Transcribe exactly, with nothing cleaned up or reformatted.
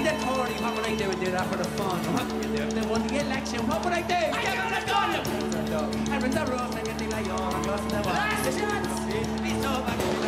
the Tory, what would I do? Do that for the fun. What would you do? If they won the election, what would I do? Give them the gun! And when the road, I get the lion, and just the one. Last chance! Be so back.